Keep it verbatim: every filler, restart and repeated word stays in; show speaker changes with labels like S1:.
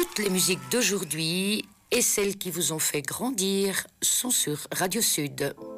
S1: Toutes les musiques d'aujourd'hui et celles qui vous ont fait grandir sont sur Radio Sud.